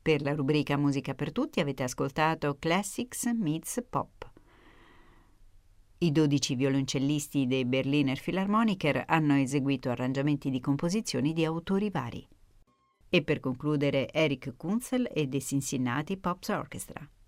Per la rubrica Musica per tutti avete ascoltato Classics Meets Pop. I 12 violoncellisti dei Berliner Philharmoniker hanno eseguito arrangiamenti di composizioni di autori vari. E per concludere Eric Kunzel e The Cincinnati Pops Orchestra.